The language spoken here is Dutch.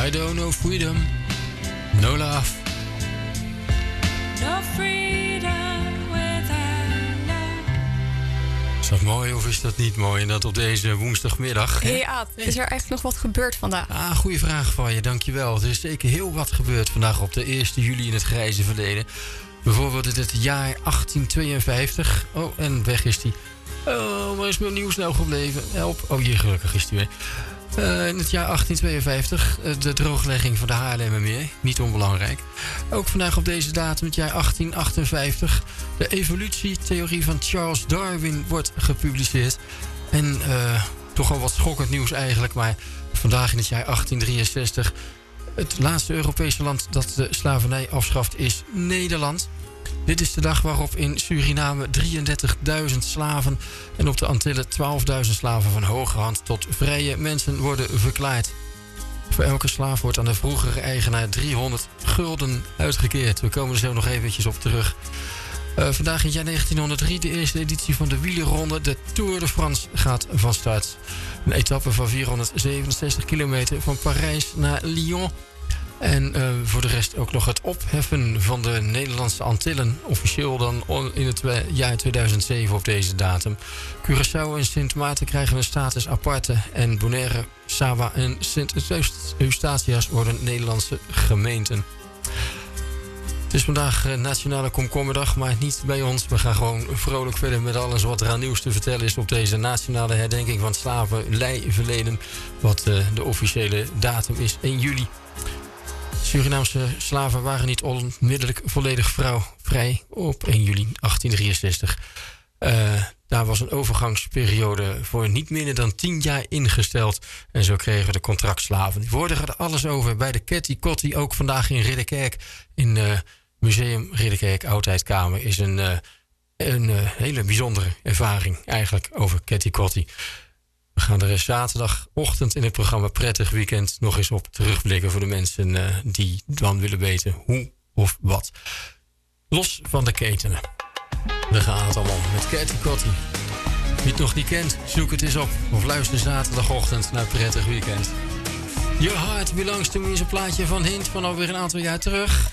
I don't know freedom, no love. No freedom without love. Is dat mooi of is dat niet mooi? En dat op deze woensdagmiddag. Hè? Hey Aad, is er echt nog wat gebeurd vandaag? Goede vraag van je, dankjewel. Er is zeker heel wat gebeurd vandaag op de 1 juli in het grijze verleden. Bijvoorbeeld in het jaar 1852. Oh, en weg is die. Oh, waar is mijn nieuws nou gebleven? Help. Oh, hier gelukkig is die weer. In het jaar 1852, de drooglegging van de Haarlemmermeer. Niet onbelangrijk. Ook vandaag op deze datum, het jaar 1858... de evolutietheorie van Charles Darwin wordt gepubliceerd. En toch al wat schokkend nieuws eigenlijk... maar vandaag in het jaar 1863... het laatste Europese land dat de slavernij afschaft is Nederland. Dit is de dag waarop in Suriname 33.000 slaven... en op de Antillen 12.000 slaven van hoge hand tot vrije mensen worden verklaard. Voor elke slaaf wordt aan de vroegere eigenaar 300 gulden uitgekeerd. We komen er zo nog eventjes op terug. Vandaag in het jaar 1903 de eerste editie van de wielerronde. De Tour de France gaat van start. Een etappe van 467 kilometer van Parijs naar Lyon... En voor de rest ook nog het opheffen van de Nederlandse Antillen. Officieel dan in het jaar 2007 op deze datum. Curaçao en Sint Maarten krijgen een status aparte. En Bonaire, Saba en Sint Eustatius worden Nederlandse gemeenten. Het is vandaag Nationale Komkommerdag, maar niet bij ons. We gaan gewoon vrolijk verder met alles wat er aan nieuws te vertellen is... op deze nationale herdenking van het slavernijverleden. Wat de officiële datum is 1 juli. Surinaamse slaven waren niet onmiddellijk volledig vrij op 1 juli 1863. Daar was een overgangsperiode voor niet minder dan 10 jaar ingesteld. En zo kregen we de contractslaven. Die woorden gaat alles over bij de Ketty Kotti. Ook vandaag in Ridderkerk. In Museum Ridderkerk Oudheidkamer is een hele bijzondere ervaring eigenlijk over Ketty Kotti. We gaan er zaterdagochtend in het programma Prettig Weekend nog eens op terugblikken voor de mensen die dan willen weten hoe of wat. Los van de ketenen. We gaan het allemaal met Ketty Kotti. Wie het nog niet kent, zoek het eens op. Of luister zaterdagochtend naar Prettig Weekend. Your Heart Belongs to Me is een plaatje van Hint van alweer een aantal jaar terug.